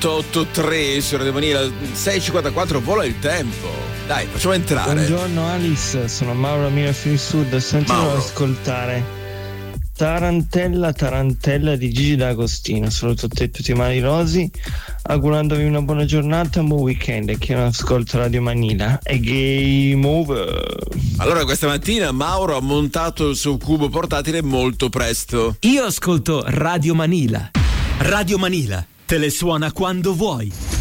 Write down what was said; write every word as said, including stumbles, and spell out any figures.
otto otto tre su Radio Manila. Sei e cinquantaquattro, vola il tempo. Dai, facciamo entrare. Buongiorno Alice, sono Mauro Mira Film Sud. Sentiamo ad ascoltare Tarantella Tarantella di Gigi D'Agostino. Saluto a te e tutti i mari rosi, augurandovi una buona giornata, un buon weekend e che non ascolta Radio Manila. E game over. Allora, questa mattina Mauro ha montato il suo cubo portatile molto presto. Io ascolto Radio Manila. Radio Manila te le suona quando vuoi.